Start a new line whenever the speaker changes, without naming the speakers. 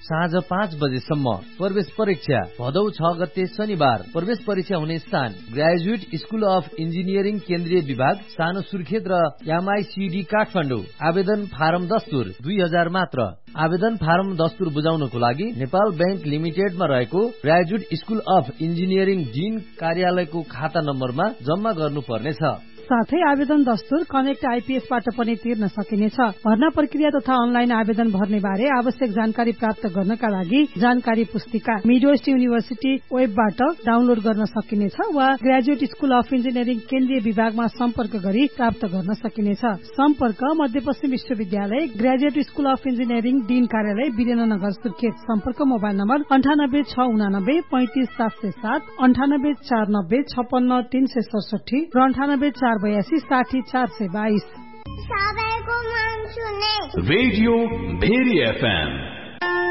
साँझ 5 बजेसम्म। प्रवेश परीक्षा भदौ 6 गते शनिबार। प्रवेश परीक्षा हुने स्थान ग्रेजुएट स्कुल अफ इन्जिनियरिङ केन्द्रीय विभाग, सानो सुर्खेत र MICD काठमाडौँ। आवेदन फारम दस्तुर 2000 मात्र। आवेदन फारम दस्तुर बुझाउनको लागि नेपाल बैंक लिमिटेडमा रहेको graduate school of engineering dean कार्यालयको खाता नम्बरमा जम्मा गर्नुपर्नेछ।
साथै आवेदन दस्तुर कनेक्ट आइपीएस बाट पनि तिर्न सकिनेछ। भर्ना प्रक्रिया तथा अनलाइन आवेदन भर्ने बारे आवश्यक जानकारी प्राप्त गर्नका लागि जानकारी पुस्तिका मिडवेस्ट युनिभर्सिटी वेबबाट डाउनलोड गर्न सकिनेछ वा ग्रेजुएट स्कुल अफ इन्जिनियरिङ केन्द्रीय विभागमा सम्पर्क गरी प्राप्त गर्न सकिनेछ। सम्पर्क मध्यपश्चिम विश्वविद्यालय graduate school of engineering dean कार्यालय वीरेन्द्रनगर सुर्खेत। सम्पर्क मोबाइल नम्बर 98 689 35 707, 98 490 56 367 र 98 482 60 422।
सबैको मन सुने रेडियो भेरी FM।